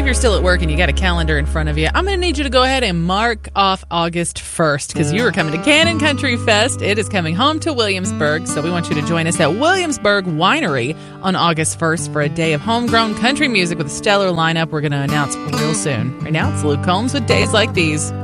if you're still at work and you got a calendar in front of you, I'm going to need you to go ahead and mark off August 1st because you are coming to Cannon Country Fest. It is coming home to Williamsburg, so we want you to join us at Williamsburg Winery on August 1st for a day of homegrown country music with a stellar lineup we're going to announce real soon. Right now, it's Luke Combs with Days Like These.